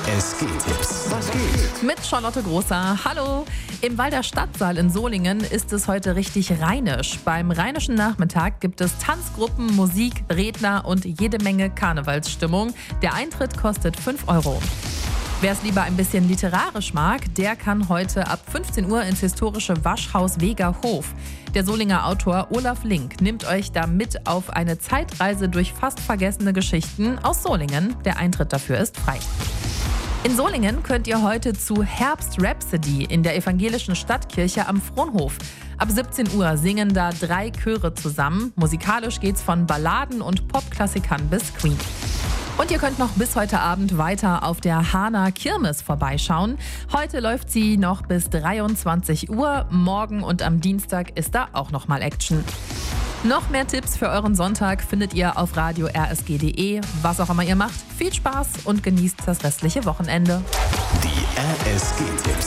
RSG-Tipps. Was geht? Mit Charlotte Großer. Hallo! Im Walder Stadtsaal in Solingen ist es heute richtig rheinisch. Beim Rheinischen Nachmittag gibt es Tanzgruppen, Musik, Redner und jede Menge Karnevalsstimmung. Der Eintritt kostet 5 €. Wer es lieber ein bisschen literarisch mag, der kann heute ab 15 Uhr ins historische Waschhaus Wegerhof. Der Solinger Autor Olaf Link nimmt euch da mit auf eine Zeitreise durch fast vergessene Geschichten aus Solingen. Der Eintritt dafür ist frei. In Solingen könnt ihr heute zu Herbst Rhapsody in der evangelischen Stadtkirche am Fronhof. Ab 17 Uhr singen da 3 Chöre zusammen. Musikalisch geht's von Balladen und Popklassikern bis Queen. Und ihr könnt noch bis heute Abend weiter auf der Hahner Kirmes vorbeischauen. Heute läuft sie noch bis 23 Uhr. Morgen und am Dienstag ist da auch nochmal Action. Noch mehr Tipps für euren Sonntag findet ihr auf radio rsg.de. Was auch immer ihr macht, viel Spaß und genießt das restliche Wochenende. Die RSG-Tipps.